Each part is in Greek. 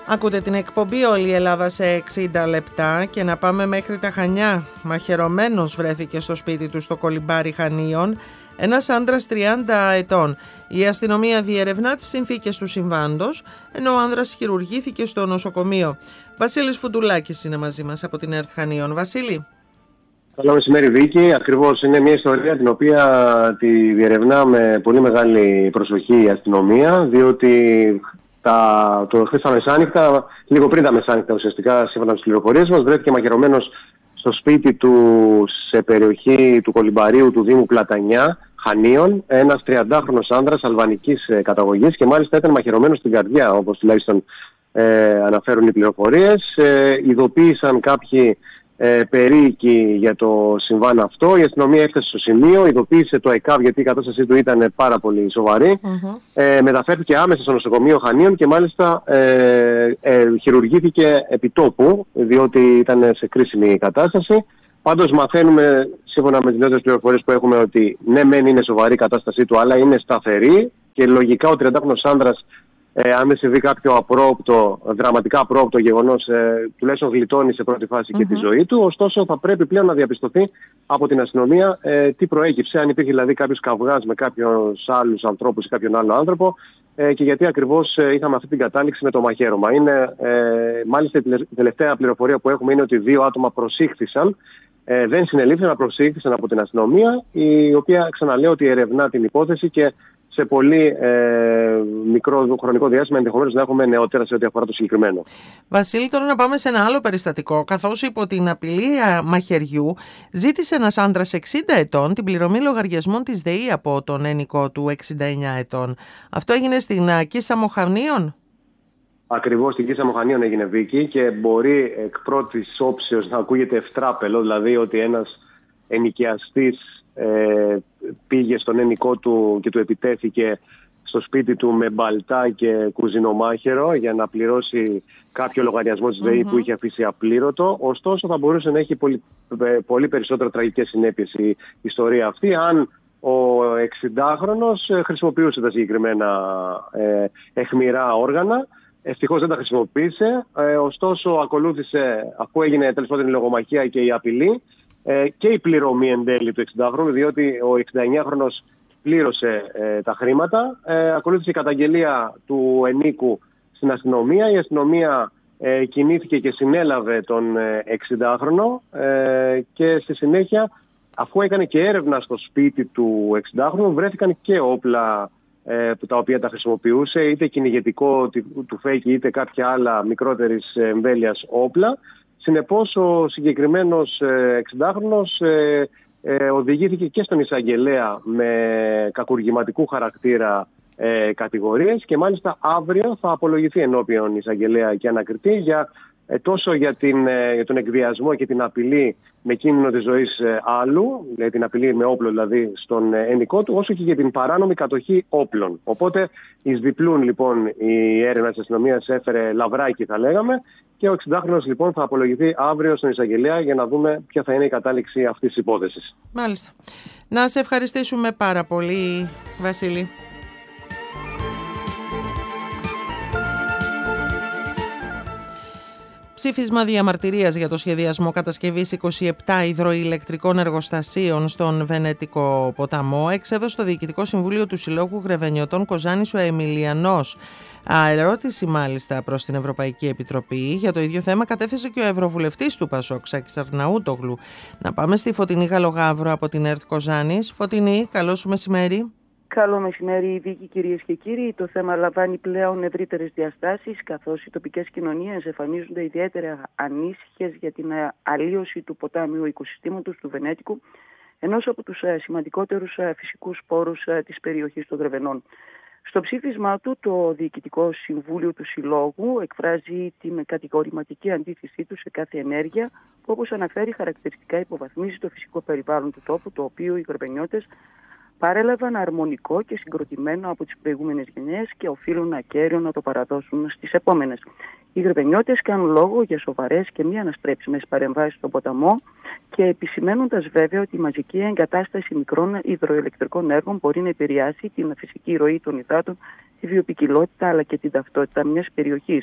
Ακούτε την εκπομπή «Όλη η Ελλάδα σε 60 λεπτά» και να πάμε μέχρι τα Χανιά. Μαχαιρωμένος βρέθηκε στο σπίτι του στο Κολυμπάρι Χανίων ένας άντρας 30 ετών. Η αστυνομία διερευνά τις συνθήκες του συμβάντος, ενώ ο άνδρας χειρουργήθηκε στο νοσοκομείο. Βασίλης Φουντουλάκης είναι μαζί μας από την ΕΡΤ Χανίων. Βασίλη. Καλό μεσημέρι, Βίκη. Ακριβώς, είναι μια ιστορία την οποία τη διερευνά με πολύ μεγάλη προσοχή η αστυνομία, διότι το χθες τα μεσάνυχτα, λίγο πριν τα μεσάνυχτα ουσιαστικά, σύμφωνα με τις πληροφορίες μας, βρέθηκε μαχαιρωμένος στο σπίτι του σε περιοχή του Κολυμπαρίου του Δήμου Πλατανιά, Χανίων, ένας 30χρονος άνδρας αλβανικής καταγωγής και μάλιστα ήταν μαχαιρωμένος στην καρδιά, όπως τουλάχιστον αναφέρουν οι πληροφορίες. Ειδοποίησαν κάποιοι περίοικοι για το συμβάν αυτό. Η αστυνομία έφτασε στο σημείο, ειδοποίησε το ΕΚΑΒ γιατί η κατάστασή του ήταν πάρα πολύ σοβαρή. Μεταφέρθηκε άμεσα στο νοσοκομείο Χανίων και μάλιστα χειρουργήθηκε επί τόπου, διότι ήταν σε κρίσιμη κατάσταση. Πάντως μαθαίνουμε, σύμφωνα με τις νέες πληροφορίες που έχουμε, ότι ναι μεν είναι σοβαρή η κατάστασή του, αλλά είναι σταθερή και λογικά ο 30χρονος άνδρας, αν δεν συμβεί κάποιο δραματικά απρόοπτο γεγονός, τουλάχιστον γλιτώνει σε πρώτη φάση και τη ζωή του. Ωστόσο, θα πρέπει πλέον να διαπιστωθεί από την αστυνομία τι προέκυψε, αν υπήρχε δηλαδή κάποιος καυγάς με κάποιους άλλους ανθρώπους ή κάποιον άλλο άνθρωπο και γιατί ακριβώς είχαμε αυτή την κατάληξη με το μαχαίρωμα. Μάλιστα, η τελευταία πληροφορία που έχουμε είναι ότι 2 άτομα προσήχθησαν. Δεν συνελήφθησαν, αλλά προσήχθησαν από την αστυνομία, η οποία ξαναλέω ότι ερευνά την υπόθεση και σε πολύ μικρό χρονικό διάστημα ενδεχομένως να έχουμε νεότερα σε ό,τι αφορά το συγκεκριμένο. Βασίλη, τώρα να πάμε σε ένα άλλο περιστατικό. Καθώς υπό την απειλή μαχαιριού ζήτησε ένας άντρας 60 ετών την πληρωμή λογαριασμών της ΔΕΗ από τον ένικο του 69 ετών. Αυτό έγινε στην Κίσαμο Χανίων. Ακριβώς στην Κίσαμο Χανίων έγινε, Βίκη, και μπορεί εκ πρώτης όψεως να ακούγεται ευτράπελο, δηλαδή ότι ένας ενοικιαστής πήγε στον ένικό του και του επιτέθηκε στο σπίτι του με μπαλτά και κουζινομάχαιρο για να πληρώσει κάποιο λογαριασμό της ΔΕΗ που είχε αφήσει απλήρωτο. Ωστόσο, θα μπορούσε να έχει πολύ περισσότερα τραγικές συνέπειες η ιστορία αυτή αν ο 60χρονος χρησιμοποιούσε τα συγκεκριμένα αιχμηρά όργανα. Ευτυχώς δεν τα χρησιμοποίησε. Ωστόσο, ακολούθησε, αφού έγινε τέλος πάντων η λογομαχία και η απειλή, και η πληρωμή εν τέλει του 60χρονου, διότι ο 69χρονος πλήρωσε τα χρήματα. Ακολούθησε η καταγγελία του ενίκου στην αστυνομία. Η αστυνομία κινήθηκε και συνέλαβε τον 60χρονο και στη συνέχεια, αφού έκανε και έρευνα στο σπίτι του 60χρονου, βρέθηκαν και όπλα τα οποία τα χρησιμοποιούσε, είτε κυνηγετικό του φέκι είτε κάποια άλλα μικρότερης εμβέλειας όπλα. Συνεπώς, ο συγκεκριμένος 60χρονος οδηγήθηκε και στον εισαγγελέα με κακουργηματικού χαρακτήρα κατηγορίες και μάλιστα αύριο θα απολογηθεί ενώπιον εισαγγελέα και ανακριτή τόσο για τον εκβιασμό και την απειλή με κίνδυνο της ζωής άλλου, δηλαδή την απειλή με όπλο δηλαδή στον ενικό του, όσο και για την παράνομη κατοχή όπλων. Οπότε εις διπλούν λοιπόν η έρευνα της αστυνομίας έφερε λαβράκι, θα λέγαμε, και ο 60χρονος λοιπόν θα απολογηθεί αύριο στον εισαγγελέα για να δούμε ποια θα είναι η κατάληξη αυτής της υπόθεσης. Μάλιστα. Να σε ευχαριστήσουμε πάρα πολύ, Βασίλη. Ψήφισμα διαμαρτυρίας για το σχεδιασμό κατασκευής 27 υδροηλεκτρικών εργοστασίων στον Βενετικό ποταμό εξέδωσε το Διοικητικό Συμβούλιο του Συλλόγου Γρεβενιωτών Κοζάνης ο Εμιλιανός. Ερώτηση μάλιστα προς την Ευρωπαϊκή Επιτροπή για το ίδιο θέμα κατέθεσε και ο Ευρωβουλευτής του ΠΑΣΟΚ, Σάκης Αρναούτογλου. Να πάμε στη Φωτεινή Γαλογαύρο από την ΕΡΤ Κοζάνης. Φωτεινή, καλό σου μεσημέρι. Καλό μεσημέρι, Βίκη, κυρίες και κύριοι. Το θέμα λαμβάνει πλέον ευρύτερες διαστάσεις, καθώς οι τοπικές κοινωνίες εμφανίζονται ιδιαίτερα ανήσυχες για την αλλίωση του ποτάμιου οικοσυστήματος του Βενέτικου, ενός από τους σημαντικότερους φυσικούς πόρους της περιοχής των Γρεβενών. Στο ψήφισμά του, το Διοικητικό Συμβούλιο του Συλλόγου εκφράζει την κατηγορηματική αντίθεσή του σε κάθε ενέργεια που, όπως αναφέρει, χαρακτηριστικά υποβαθμίζει το φυσικό περιβάλλον του τόπου, το οποίο οι Γρεβενιώτες παρέλαβαν αρμονικό και συγκροτημένο από τις προηγούμενες γενιές και οφείλουν ακέραιο να το παραδώσουν στις επόμενες. Οι Γρεβενιώτες κάνουν λόγο για σοβαρές και μη αναστρέψιμες παρεμβάσεις στον ποταμό και επισημαίνοντας βέβαια ότι η μαζική εγκατάσταση μικρών υδροελεκτρικών έργων μπορεί να επηρεάσει την φυσική ροή των υδάτων, τη βιοποικιλότητα αλλά και την ταυτότητα μιας περιοχής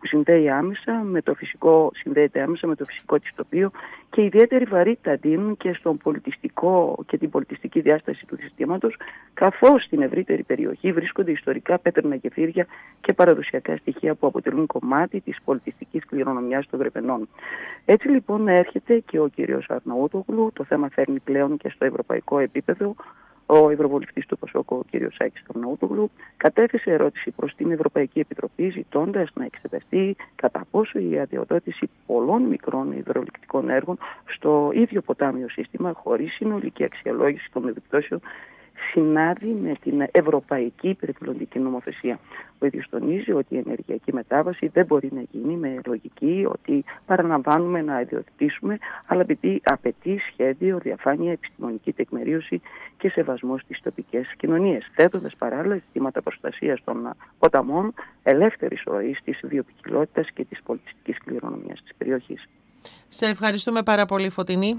που συνδέεται άμεσα με το φυσικό της τοπίο και ιδιαίτερη βαρύτητα δίνουν και στον πολιτιστικό και την πολιτιστική διάσταση του συστήματος, καθώς στην ευρύτερη περιοχή βρίσκονται ιστορικά πέτρινα γεφύρια και παραδοσιακά στοιχεία που αποτελούν κομμάτι της πολιτιστικής κληρονομιάς των Βρεπενών. Έτσι λοιπόν έρχεται και ο κύριος Αρναούτογλου, το θέμα φέρνει πλέον και στο ευρωπαϊκό επίπεδο. Ο Ευρωβουλευτής του ΠΑΣΟΚ, ο κ. Σάκης Αρναούτογλου, κατέθεσε ερώτηση προς την Ευρωπαϊκή Επιτροπή, ζητώντας να εξεταστεί κατά πόσο η αδειοδότηση πολλών μικρών υδροληπτικών έργων στο ίδιο ποτάμιο σύστημα, χωρίς συνολική αξιολόγηση των επιπτώσεων, συνάδει με την ευρωπαϊκή περιβαλλοντική νομοθεσία. Ο ίδιος τονίζει ότι η ενεργειακή μετάβαση δεν μπορεί να γίνει με λογική ότι παραλαμβάνουμε να ιδιοκτήσουμε, αλλά απαιτεί σχέδιο, διαφάνεια, επιστημονική τεκμηρίωση και σεβασμό στις τοπικές κοινωνίες, θέτοντας παράλληλα ζητήματα προστασίας των ποταμών, ελεύθερης ροής της βιοποικιλότητας και της πολιτιστικής κληρονομιάς της περιοχής. Σε ευχαριστούμε πάρα πολύ, Φωτεινή.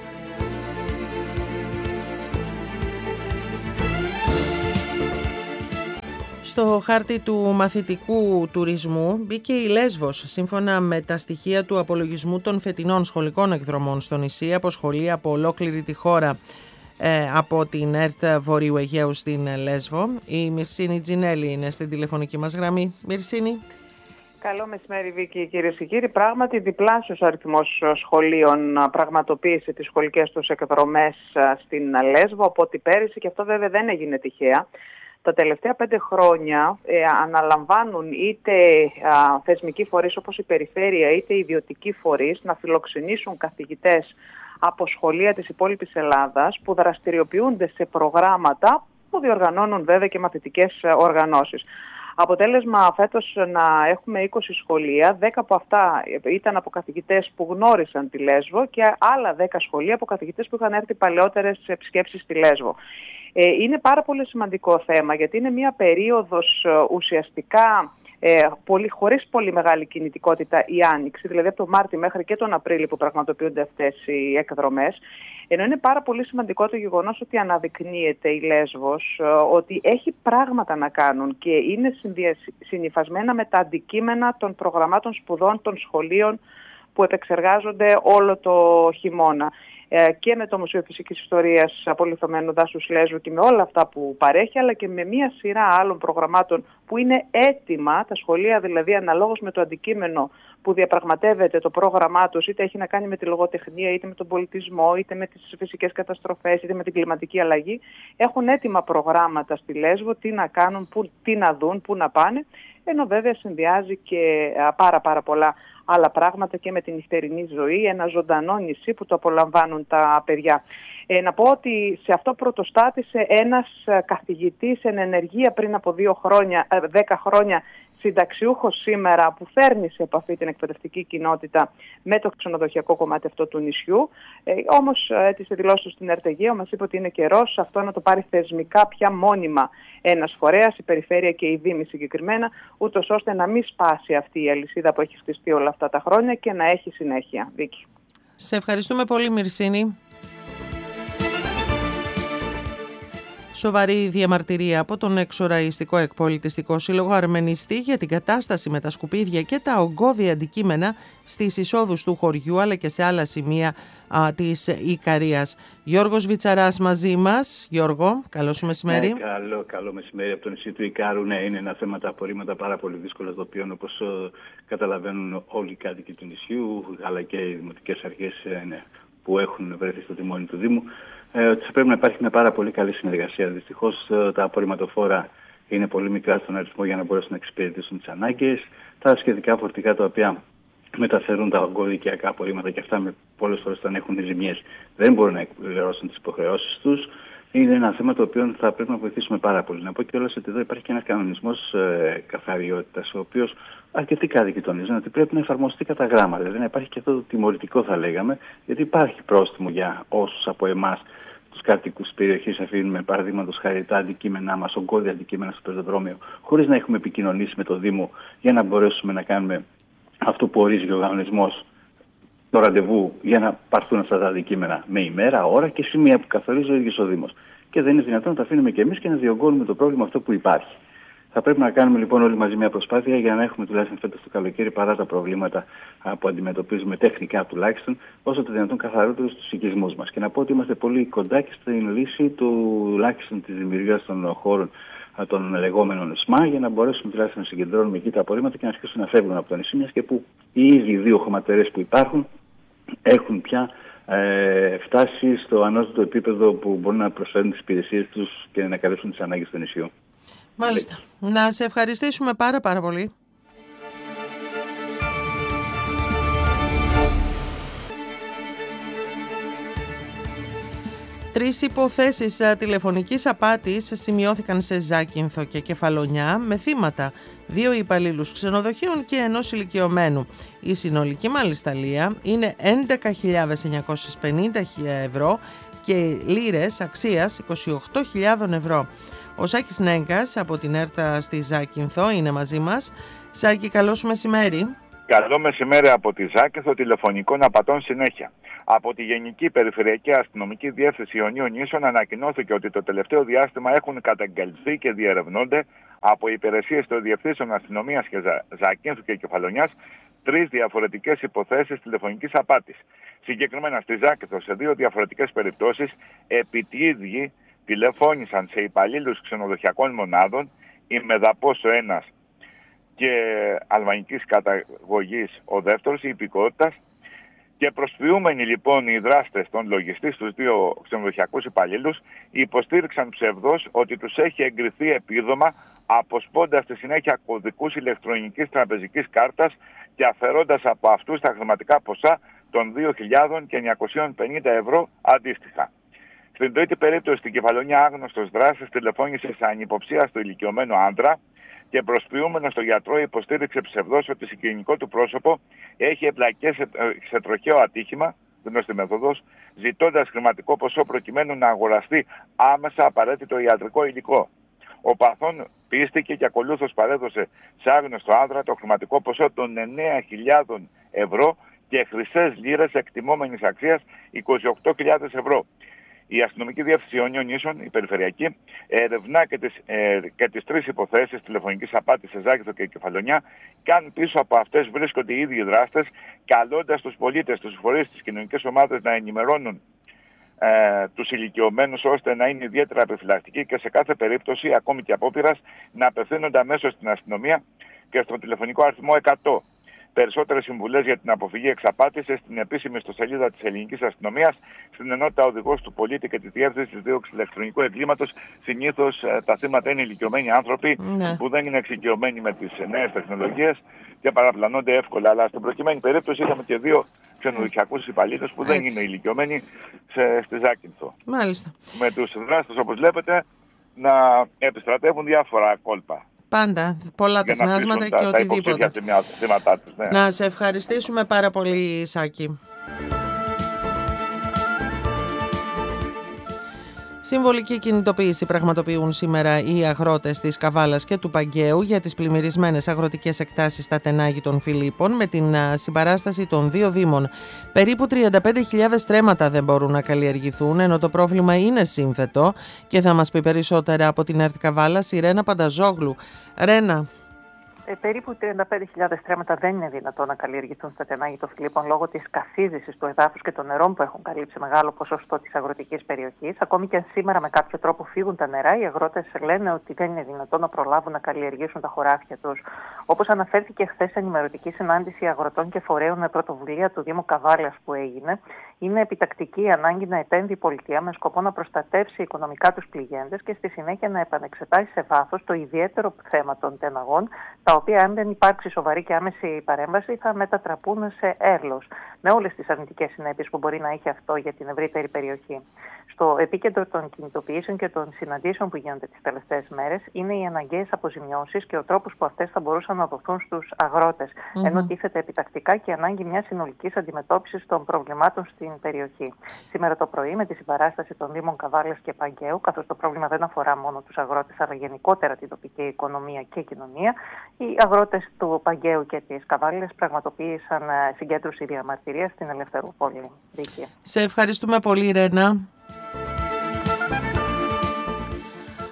Στο χάρτη του μαθητικού τουρισμού μπήκε η Λέσβος, σύμφωνα με τα στοιχεία του απολογισμού των φετινών σχολικών εκδρομών στο νησί, από σχολεία από ολόκληρη τη χώρα, από την ΕΡΤ Βορείου Αιγαίου στην Λέσβο. Η Μυρσίνη Τζινέλη είναι στην τηλεφωνική μας γραμμή. Μυρσίνη. Καλό μεσημέρι, Βίκη, κυρίες και κύριοι. Πράγματι, διπλάσιος αριθμός σχολείων πραγματοποίησε τις σχολικές τους εκδρομές στην Λέσβο από ό,τι πέρυσι, και αυτό βέβαια δεν έγινε τυχαία. Τα τελευταία 5 χρόνια αναλαμβάνουν είτε θεσμικοί φορείς όπως η Περιφέρεια είτε ιδιωτικοί φορείς να φιλοξενήσουν καθηγητές από σχολεία της υπόλοιπης Ελλάδας που δραστηριοποιούνται σε προγράμματα που διοργανώνουν βέβαια και μαθητικές οργανώσεις. Αποτέλεσμα φέτος να έχουμε 20 σχολεία, 10 από αυτά ήταν από καθηγητές που γνώρισαν τη Λέσβο και άλλα 10 σχολεία από καθηγητές που είχαν έρθει παλαιότερες επισκέψεις στη Λέσβο. Είναι πάρα πολύ σημαντικό θέμα, γιατί είναι μια περίοδος ουσιαστικά χωρίς πολύ μεγάλη κινητικότητα η Άνοιξη, δηλαδή από τον Μάρτιο μέχρι και τον Απρίλιο που πραγματοποιούνται αυτές οι εκδρομές. Ενώ είναι πάρα πολύ σημαντικό το γεγονός ότι αναδεικνύεται η Λέσβος, ότι έχει πράγματα να κάνουν και είναι συνυφασμένα με τα αντικείμενα των προγραμμάτων σπουδών των σχολείων που επεξεργάζονται όλο το χειμώνα. Και με το Μουσείο Φυσικής Ιστορίας Απολιθωμένου Δάσους Λέσβου και με όλα αυτά που παρέχει, αλλά και με μια σειρά άλλων προγραμμάτων που είναι έτοιμα, τα σχολεία δηλαδή αναλόγως με το αντικείμενο που διαπραγματεύεται το πρόγραμμά τους, είτε έχει να κάνει με τη λογοτεχνία, είτε με τον πολιτισμό, είτε με τις φυσικές καταστροφές, είτε με την κλιματική αλλαγή. Έχουν έτοιμα προγράμματα στη Λέσβο, τι να κάνουν, τι να δουν, πού να πάνε, ενώ βέβαια συνδυάζει και πάρα πολλά άλλα πράγματα και με την νυχτερινή ζωή, ένα ζωντανό νησί που το απολαμβάνουν τα παιδιά. Να πω ότι σε αυτό πρωτοστάτησε ένας καθηγητής εν ενεργεία πριν από 10 χρόνια, συνταξιούχος σήμερα, που φέρνει σε επαφή την εκπαιδευτική κοινότητα με το ξενοδοχειακό κομμάτι αυτό του νησιού. Όμως έτησε δηλώσεις στην ΕΡΤ Αιγαίου, μας είπε ότι είναι καιρός αυτό να το πάρει θεσμικά πια μόνιμα ένας φορέας, η Περιφέρεια και η Δήμη συγκεκριμένα, ούτως ώστε να μην σπάσει αυτή η αλυσίδα που έχει χτιστεί όλα αυτά τα χρόνια και να έχει συνέχεια. Βίκη. Σε ευχαριστούμε πολύ, Μυρσίνη. Σοβαρή διαμαρτυρία από τον εξοραϊστικό εκπολιτιστικό σύλλογο Αρμενιστή για την κατάσταση με τα σκουπίδια και τα ογκώδη αντικείμενα στις εισόδους του χωριού αλλά και σε άλλα σημεία της Ικαρίας. Γιώργος Βιτσαράς μαζί μας. Γιώργο, καλό σου μεσημέρι. Καλό μεσημέρι από το νησί του Ικάρου. Ναι, είναι ένα θέμα, τα απορρίμματα πάρα πολύ δύσκολα, το οποίο όπως καταλαβαίνουν όλοι οι κάτοικοι του νησιού αλλά και οι δημοτικές αρχές που έχουν βρεθεί στο τιμόνι του Δήμου, ότι θα πρέπει να υπάρχει μια πάρα πολύ καλή συνεργασία. Δυστυχώς τα απορριμματοφόρα είναι πολύ μικρά στον αριθμό για να μπορέσουν να εξυπηρετήσουν τις ανάγκες. Τα σχετικά φορτικά τα οποία μεταφέρουν τα ογκώδικιακά απορρίμματα και αυτά πολλές φορές όταν έχουν ζημιές δεν μπορούν να εκπληρώσουν τις υποχρεώσεις τους. Είναι ένα θέμα το οποίο θα πρέπει να βοηθήσουμε πάρα πολύ. Να πω κιόλας ότι εδώ υπάρχει και ένας κανονισμός καθαριότητας, ο οποίος αρκετοί κάτοικοι τονίζουν ότι πρέπει να εφαρμοστεί κατά γράμμα. Δηλαδή να υπάρχει και αυτό το τιμωρητικό, θα λέγαμε, γιατί υπάρχει πρόστιμο για όσους από εμάς τους κάτοικους της περιοχής αφήνουμε, παραδείγματος χάρη, τα αντικείμενά μας, ογκώδη αντικείμενα στο πεζοδρόμιο, χωρίς να έχουμε επικοινωνήσει με το Δήμο για να μπορέσουμε να κάνουμε αυτό που ορίζει ο οργανισμός, το ραντεβού για να πάρθουν αυτά τα αντικείμενα με ημέρα, ώρα και σημεία που καθορίζει ο ίδιος ο Δήμος. Και δεν είναι δυνατόν να τα αφήνουμε κι εμείς και να διωγγώνουμε το πρόβλημα αυτό που υπάρχει. Θα πρέπει να κάνουμε λοιπόν όλοι μαζί μια προσπάθεια για να έχουμε τουλάχιστον φέτος το καλοκαίρι, παρά τα προβλήματα που αντιμετωπίζουμε τεχνικά τουλάχιστον, όσο το δυνατόν καθαρότερο στους οικισμούς μας. Και να πω ότι είμαστε πολύ κοντά και στην λύση τουλάχιστον της δημιουργίας των χώρων των λεγόμενων ΣΜΑ, για να μπορέσουμε τουλάχιστον να συγκεντρώνουμε εκεί τα απορρίμματα και να αρχίσουν να φεύγουν από το νησί, μιας και που οι ήδη δύο χωματερές που υπάρχουν έχουν πια φτάσει στο ανώτατο επίπεδο που μπορούν να προσφέρουν τις υπηρεσίες τους και να καλύψουν τις ανάγκες του νησιού. Μάλιστα. Να σε ευχαριστήσουμε πάρα πολύ. Τρεις υποθέσεις τηλεφωνικής απάτης σημειώθηκαν σε Ζάκυνθο και Κεφαλονιά με θύματα 2 υπαλλήλους ξενοδοχείων και 1 ηλικιωμένου. Η συνολική μαλισταλία είναι 11.950 ευρώ και λίρες αξίας 28.000 ευρώ. Ο Σάκης Νέγκας από την ΕΡΤΑ στη Ζάκυνθο είναι μαζί μας. Σάκη, καλό σου μεσημέρι. Καλό μεσημέρι από τη Ζάκυνθο, τηλεφωνικών απατών συνέχεια. Από τη Γενική Περιφερειακή Αστυνομική Διεύθυνση Ιωνίων Νήσων ανακοινώθηκε ότι το τελευταίο διάστημα έχουν καταγγελθεί και διερευνώνται από υπηρεσίες των Διευθύνσεων Αστυνομίας και Ζακύνθου και Κεφαλονιάς 3 διαφορετικές υποθέσεις τηλεφωνικής απάτης. Συγκεκριμένα στη Ζάκυνθο, σε 2 διαφορετικές περιπτώσεις, επιτίδιοι τηλεφώνησαν σε υπαλλήλους ξενοδοχειακών μονάδων, η Μεδαπός ο ένας και αλβανικής καταγωγής ο δεύτερος, η υπηκότητας, και προσποιούμενοι λοιπόν οι δράστες των λογιστή στους 2 ξενοδοχειακούς υπαλλήλους υποστήριξαν ψευδώς ότι τους έχει εγκριθεί επίδομα, αποσπώντας στη συνέχεια κωδικούς ηλεκτρονικής τραπεζικής κάρτας και αφαιρώντας από αυτούς τα χρηματικά ποσά των 2.950 ευρώ αντίστοιχα. Στην τρίτη περίπτωση, στην Κεφαλονιά, άγνωστος δράστης τηλεφώνησε σε ανυποψίαστο ηλικιωμένο άντρα και προσποιούμενος στο γιατρό υποστήριξε ψευδώς ότι συγγενικό του πρόσωπο έχει εμπλακεί σε τροχαίο ατύχημα, γνωστή μέθοδος, ζητώντας χρηματικό ποσό προκειμένου να αγοραστεί άμεσα απαραίτητο ιατρικό υλικό. Ο παθών πίστηκε και ακολούθως παρέδωσε σε άγνωστο άντρα το χρηματικό ποσό των 9.000 ευρώ και χρυσές λίρες εκτιμόμενης αξίας 28.000 ευρώ. Η Αστυνομική Διεύθυνση Ιωνίων Νήσων, η Περιφερειακή, ερευνά και τις 3 υποθέσεις τηλεφωνικής απάτης σε Ζάκυνθο και Κεφαλονιά, και αν πίσω από αυτές βρίσκονται οι ίδιοι δράστες, καλώντας τους πολίτες, τους φορείς, τις κοινωνικές ομάδες να ενημερώνουν τους ηλικιωμένους, ώστε να είναι ιδιαίτερα επιφυλακτικοί και σε κάθε περίπτωση, ακόμη και απόπειρας, να απευθύνονται αμέσως στην αστυνομία και στον τηλεφωνικό αριθμό 100. Περισσότερες συμβουλές για την αποφυγή εξαπάτησης στην επίσημη ιστοσελίδα της Ελληνικής Αστυνομίας, στην ενότητα οδηγός του πολίτη και τη διεύθυνση της δίωξης ηλεκτρονικού εγκλήματος. Συνήθως τα θύματα είναι ηλικιωμένοι άνθρωποι που δεν είναι εξοικειωμένοι με τις νέες τεχνολογίες και παραπλανώνται εύκολα. Αλλά στην προκειμένη περίπτωση είχαμε και 2 ξενοδοχειακούς υπαλλήλους που δεν είναι ηλικιωμένοι στη Ζάκυνθο. Μάλιστα. Με τους δράστες, όπως βλέπετε, να επιστρατεύουν διάφορα κόλπα. Πάντα, πολλά τεχνάσματα και οτιδήποτε. Ναι. Να σε ευχαριστήσουμε πάρα πολύ, Σάκη. Συμβολική κινητοποίηση πραγματοποιούν σήμερα οι αγρότες της Καβάλας και του Παγκαίου για τις πλημμυρισμένες αγροτικές εκτάσεις στα Τενάγη των Φιλίππων με την συμπαράσταση των 2 δήμων. Περίπου 35.000 στρέμματα δεν μπορούν να καλλιεργηθούν, ενώ το πρόβλημα είναι σύνθετο, και θα μας πει περισσότερα από την ΕΡΤ Καβάλας η Ρένα Πανταζόγλου. Ρένα. Περίπου 35.000 στρέμματα δεν είναι δυνατόν να καλλιεργηθούν στα Τενάγη των Φιλίππων λόγω της κασίδησης του εδάφους και των νερών που έχουν καλύψει μεγάλο ποσοστό της αγροτικής περιοχής. Ακόμη και αν σήμερα με κάποιο τρόπο φύγουν τα νερά, οι αγρότες λένε ότι δεν είναι δυνατόν να προλάβουν να καλλιεργήσουν τα χωράφια τους. Όπως αναφέρθηκε χθες σε ενημερωτική συνάντηση αγροτών και φορέων με πρωτοβουλία του Δήμου Καβάλας που έγινε, είναι επιτακτική η ανάγκη να επέμβει η πολιτεία με σκοπό να προστατεύσει οικονομικά τους πληγέντες και στη συνέχεια να επανεξετάσει σε βάθος το ιδιαίτερο θέμα των τεναγών, τα οποία, αν δεν υπάρξει σοβαρή και άμεση παρέμβαση, θα μετατραπούν σε έρλος, με όλες τις αρνητικές συνέπειες που μπορεί να έχει αυτό για την ευρύτερη περιοχή. Στο επίκεντρο των κινητοποιήσεων και των συναντήσεων που γίνονται τις τελευταίες μέρες είναι οι αναγκαίες αποζημιώσεις και ο τρόπος που αυτές θα μπορούσαν να δοθούν στους αγρότες, ενώ τίθεται επιτακτικά και ανάγκη μιας συνολικής αντιμετώπισης των προβλημάτων στην περιοχή. Σήμερα το πρωί, με τη συμπαράσταση των Δήμων Καβάλας και Παγκαίου, καθώς το πρόβλημα δεν αφορά μόνο τους αγρότες, αλλά γενικότερα την τοπική οικονομία και κοινωνία, οι αγρότες του Παγκαίου και της Καβάλας πραγματοποίησαν συγκέντρωση διαμαρτυρίας στην Ελευθερούπολη. Σε ευχαριστούμε πολύ, Ρένα.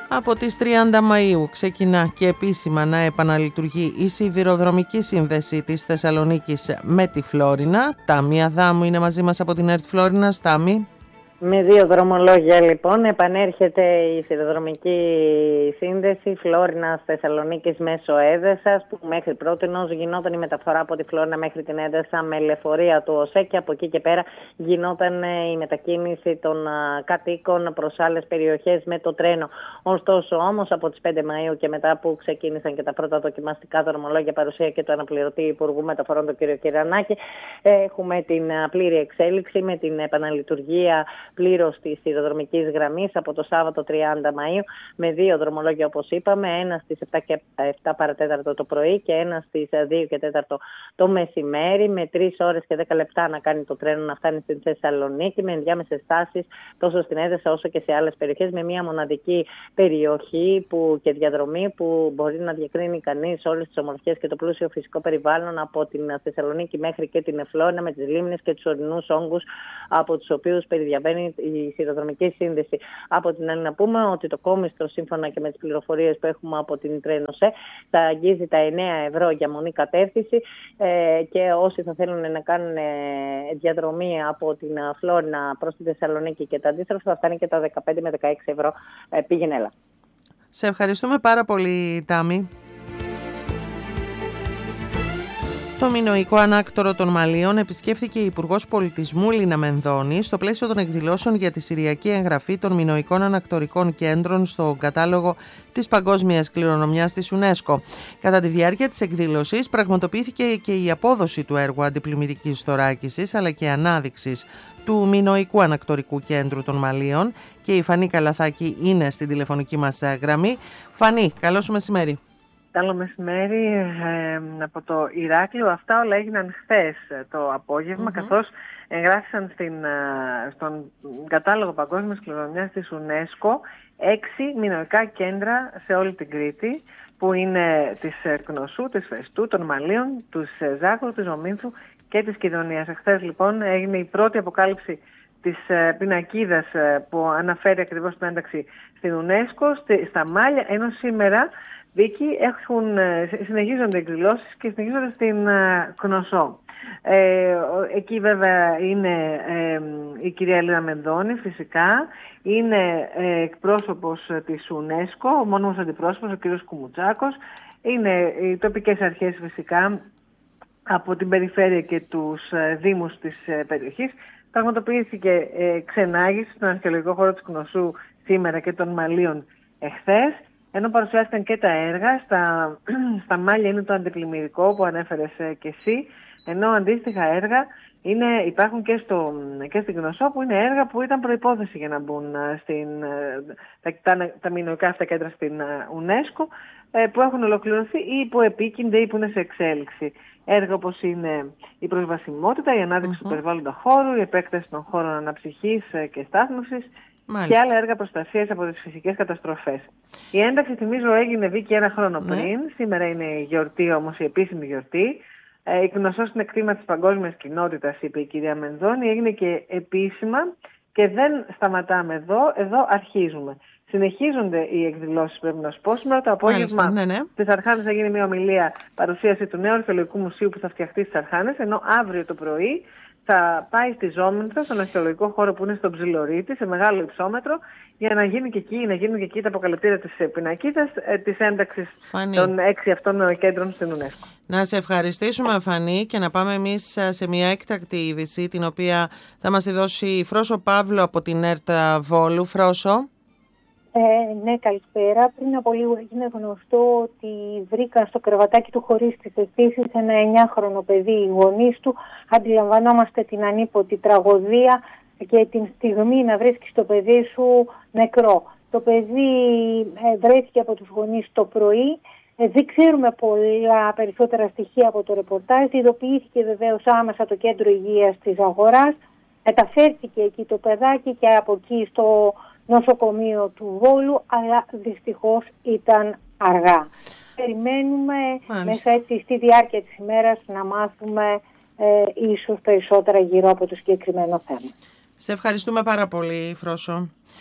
Από τις 30 Μαΐου ξεκινά και επίσημα να επαναλειτουργεί η σιδηροδρομική σύνδεση της Θεσσαλονίκης με τη Φλόρινα. Τάμι Αδάμου είναι μαζί μας από την ΕΡΤ Φλόρινας. Τάμι. Με 2 δρομολόγια λοιπόν επανέρχεται η σιδηροδρομική σύνδεση Φλόρινας Θεσσαλονίκης μέσω Έδεσας, που μέχρι πρότινος γινόταν η μεταφορά από τη Φλόρινα μέχρι την Έδεσα με λεωφορεία του ΟΣΕ, και από εκεί και πέρα γινόταν η μετακίνηση των κατοίκων προς άλλες περιοχές με το τρένο. Ωστόσο όμως από τις 5 Μαΐου και μετά, που ξεκίνησαν και τα πρώτα δοκιμαστικά δρομολόγια, παρουσία και του αναπληρωτή Υπουργού Μεταφορών τον κ. Κυρανάκη, έχουμε την πλήρη εξέλιξη με την επαναλειτουργία πλήρως της σιδηροδρομικής γραμμής από το Σάββατο 30 Μαΐου με 2 δρομολόγια, όπως είπαμε, ένα στις 7 και 7 παρατέταρτο το πρωί και ένα στις 2 και 4 το μεσημέρι, με 3 ώρες και 10 λεπτά να κάνει το τρένο να φτάνει στην Θεσσαλονίκη, με ενδιάμεσες στάσεις τόσο στην Έδεσα όσο και σε άλλες περιοχές, με μια μοναδική περιοχή και διαδρομή που μπορεί να διακρίνει κανείς όλες τις ομορφιές και το πλούσιο φυσικό περιβάλλον από την Θεσσαλονίκη μέχρι και την Φλόρινα, με τις λίμνες και τους ορεινούς όγκους από τους οποίους περιδιαβαίνει η σιδηροδρομική σύνδεση. Από την άλλη, να πούμε ότι το κόμιστρο, σύμφωνα και με τις πληροφορίες που έχουμε από την Τρένοσέ, θα αγγίζει τα 9 ευρώ για μονή κατεύθυνση, και όσοι θα θέλουν να κάνουν διαδρομή από την Φλόρινα προς τη Θεσσαλονίκη και τα αντίστροφα, θα φτάνει και τα 15 με 16 ευρώ πήγαινε έλα. Σε ευχαριστούμε πάρα πολύ, Τάμι. Το Μινωικό Ανάκτορο των Μαλίων επισκέφθηκε η Υπουργός Πολιτισμού Λίνα Μενδώνη στο πλαίσιο των εκδηλώσεων για τη Συριακή εγγραφή των Μινωικών Ανακτορικών Κέντρων στο κατάλογο της Παγκόσμιας Κληρονομιάς της UNESCO. Κατά τη διάρκεια της εκδήλωσης πραγματοποιήθηκε και η απόδοση του έργου αντιπλημμυρικής θωράκισης αλλά και ανάδειξης του Μινωικού Ανακτορικού Κέντρου των Μαλίων, και η Φανή Καλαθάκη είναι στην τηλεφωνική μας γραμμή. Φανή, καλό σου μεσημέρι. Καλό μεσημέρι από το Ηράκλειο. Αυτά όλα έγιναν χθες το απόγευμα, καθώς εγγράφησαν στον κατάλογο Παγκόσμιας Κληρονομιάς της UNESCO 6 μινωικά κέντρα σε όλη την Κρήτη, που είναι της Κνωσού, της Φεστού, των Μαλίων, της Ζάκρου, της Ομίνθου και της Κιδωνίας. Χθες λοιπόν έγινε η πρώτη αποκάλυψη της πινακίδας που αναφέρει ακριβώς την ένταξη στην UNESCO στα Μάλια, ενώ σήμερα Βίκυ, συνεχίζονται εκδηλώσεις και συνεχίζονται στην Κνωσό. Εκεί βέβαια είναι η κυρία Λίνα Μενδώνη, φυσικά. Είναι εκπρόσωπος της UNESCO, ο μόνιμος αντιπρόσωπος, ο κύριος Κουμουτσάκος. Είναι οι τοπικές αρχές φυσικά από την περιφέρεια και τους δήμους της περιοχής. Πραγματοποιήθηκε ξενάγηση στον αρχαιολογικό χώρο της Κνωσού σήμερα και των Μαλίων εχθές. Ενώ παρουσιάστηκαν και τα έργα, στα Μάλια είναι το αντιπλημμυρικό που ανέφερες και εσύ, ενώ αντίστοιχα έργα υπάρχουν και στην Κνωσό, που είναι έργα που ήταν προϋπόθεση για να μπουν τα μινωικά αυτά κέντρα στην UNESCO, που έχουν ολοκληρωθεί ή που επίκυνται ή που είναι σε εξέλιξη. Έργα όπως είναι η προσβασιμότητα, η ανάδειξη του περιβάλλοντα χώρου, η επέκταση των χώρων αναψυχής και στάθμευσης, και άλλα έργα προστασίας από τις φυσικές καταστροφές. Η ένταξη, θυμίζω, έγινε Βίκυ 1 χρόνο πριν. Σήμερα είναι η γιορτή όμως, η επίσημη γιορτή. Η Κνωσός είναι κτήμα της παγκόσμιας κοινότητας, είπε η κυρία Μενδώνη. Έγινε και επίσημα και δεν σταματάμε εδώ αρχίζουμε. Συνεχίζονται οι εκδηλώσεις, πρέπει να σου πω. Σήμερα το απόγευμα στις Αρχάνες θα γίνει μια ομιλία, παρουσίαση του νέου αρχαιολογικού μουσείου που θα φτιαχτεί στις Αρχάνες, ενώ αύριο το πρωί θα πάει στη Ζώμηνθο, στον αρχαιολογικό χώρο που είναι στον Ψιλορίτη, σε μεγάλο υψόμετρο, για να γίνουν και εκεί τα αποκαλυπτήρια της πινακίδας της ένταξης των 6 αυτών κέντρων στην UNESCO. Να σε ευχαριστήσουμε, Φανή, και να πάμε εμείς σε μια έκτακτη είδηση, την οποία θα μας τη δώσει η Φρόσο Παύλου από την ΕΡΤ Βόλου. Φρόσο. Ναι, καλησπέρα. Πριν από λίγο έγινε γνωστό ότι βρήκαν στο κρεβατάκι του χωρίς τις αισθήσεις ένα 9χρονο παιδί. Οι γονείς του, αντιλαμβανόμαστε την ανίποτη τραγωδία και την στιγμή να βρίσκεις το παιδί σου νεκρό. Το παιδί βρέθηκε από τους γονείς το πρωί. Δεν ξέρουμε πολλά περισσότερα στοιχεία από το ρεπορτάζ. Ειδοποιήθηκε βεβαίως άμεσα το κέντρο υγείας της Αγοράς. Μεταφέρθηκε εκεί το παιδάκι και από εκεί στο νοσοκομείο του Βόλου, αλλά δυστυχώς ήταν αργά. Περιμένουμε μέσα έτσι στη διάρκεια της ημέρας να μάθουμε ίσως περισσότερα γύρω από το συγκεκριμένο θέμα. Σε ευχαριστούμε πάρα πολύ, Φρόσο.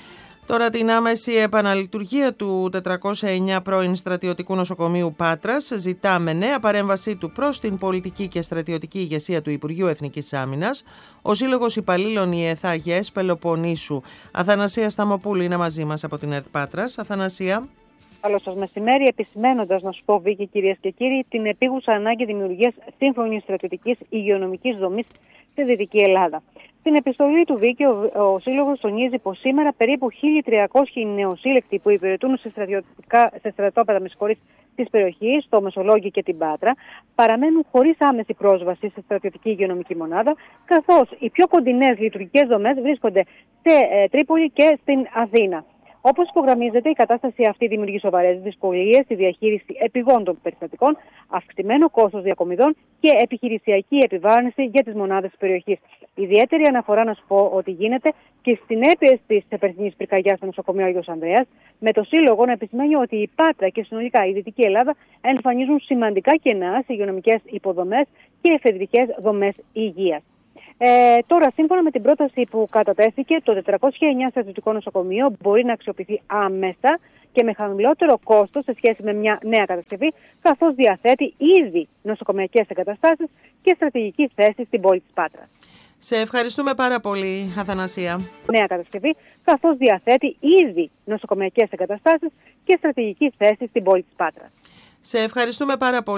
Τώρα την άμεση επαναλειτουργία του 409 πρώην στρατιωτικού νοσοκομείου Πάτρας ζητά με νέα παρέμβασή του προς την πολιτική και στρατιωτική ηγεσία του Υπουργείου Εθνικής Άμυνας ο Σύλλογος Υπαλλήλων ΙΕΘΑ-ΓΕΣ Πελοποννήσου. Αθανασία Σταμοπούλου είναι μαζί μας από την ΕΡΤ Πάτρας. Αθανασία. Καλό σας μεσημέρι, επισημένοντας, να σου πω, Βίκη, κυρίες και κύριοι, την επίγουσα ανάγκη δημιουργίας σύγχρονης στρατιωτικής υγειονομικής δομής στη Δυτική Ελλάδα. Στην επιστολή του Βίκη, ο Σύλλογος τονίζει πως σήμερα περίπου 1.300 νεοσύλλεκτοι που υπηρετούν σε στρατόπεδα της περιοχής, στο Μεσολόγγι και την Πάτρα, παραμένουν χωρίς άμεση πρόσβαση στη στρατιωτική υγειονομική μονάδα, καθώς οι πιο κοντινές λειτουργικές δομές βρίσκονται σε Τρίπολη και στην Αθήνα. Όπως υπογραμμίζεται, η κατάσταση αυτή δημιουργεί σοβαρές δυσκολίες στη διαχείριση επιγόντων περιστατικών, αυξημένο κόστος διακομιδών και επιχειρησιακή επιβάρυνση για τις μονάδες της περιοχής. Ιδιαίτερη αναφορά να σου πω ότι γίνεται και στις συνέπειες της περσινής πυρκαγιάς στο νοσοκομείο Άγιος Ανδρέας, με το Σύλλογο να επισημαίνει ότι η Πάτρα και συνολικά η Δυτική Ελλάδα εμφανίζουν σημαντικά κενά σε υγειονομικές υποδομές και εφεδρικές δομές υγείας. Τώρα, σύμφωνα με την πρόταση που κατατέθηκε, το 409 στρατιωτικό νοσοκομείο μπορεί να αξιοποιηθεί άμεσα και με χαμηλότερο κόστος σε σχέση με μια νέα κατασκευή, καθώς διαθέτει ήδη νοσοκομειακές εγκαταστάσεις και στρατηγική θέση στην πόλη της Πάτρας. Σε ευχαριστούμε πάρα πολύ, Αθανασία. Νέα κατασκευή, καθώς διαθέτει ήδη νοσοκομειακές εγκαταστάσεις και στρατηγική θέση στην πόλη της Πάτρας. Σε ευχαριστούμε πάρα πολύ.